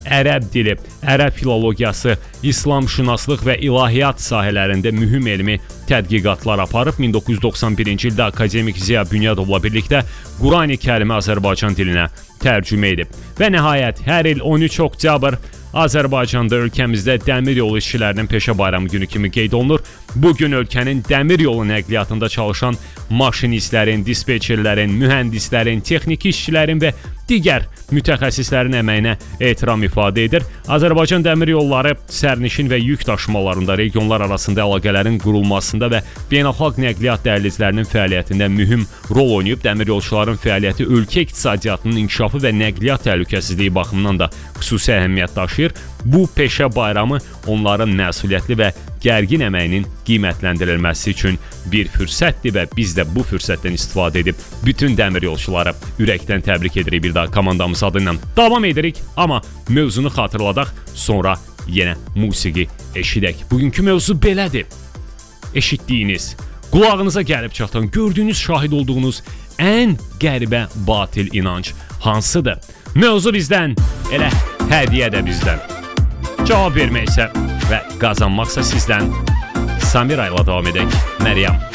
ərəb dili, ərəb filologiyası, İslamşünaslıq və ilahiyyat sahələrində mühüm elmi tədqiqatlar aparıb. 1991-ci ildə akademik Ziya Bünyadovla birlikdə Qurani-Kərimi Azərbaycan dilinə tərcümə edib. Və nəhayət, hər il 13 oktyabr Azərbaycanda ölkəmizdə dəmir yolu işçilərinin peşə bayramı günü kimi qeyd olunur. Bu gün ölkənin dəmir yolu nəqliyyatında çalışan maşinistlərin, dispetçerlərin, mühəndislərin, texniki işçilərin və digər mütəxəssislərin əməyinə ehtiram ifadə edir. Azərbaycan Dəmir Yolları sərnişin və yük daşımalarında, regionlar arasında əlaqələrin qurulmasında və beynəlxalq nəqliyyat dəhlizlərinin fəaliyyətində mühüm rol oynayıb. Dəmir yolçuların fəaliyyəti ölkə iqtisadiyyatının inkişafı və nəqliyyat təhlükəsizliyi baxımından da xüsusi əhəmiyyət daşıyır. Bu peşə bayramı onların məsuliyyətli və gərgin əməyinin qiymətləndirilməsi üçün bir fürsətdir və biz də bu fürsətdən istifadə edib bütün dəmir yolçuları ürəkdən təbrik edirik. Bir daha komandamız adıyla davam edirik, amma mövzunu xatırladaq, sonra yenə musiqi eşidək. Bugünkü mövzu belədir. Eşitdiyiniz, qulağınıza gəlib çatan, gördüyünüz, şahid olduğunuz ən qəribə batil inanc hansıdır? Mövzu bizdən, elə hədiyyə də bizdən. Cavab verməksə və qazanmaqsa sizdən. Samira ilə davam edək. Məryəm.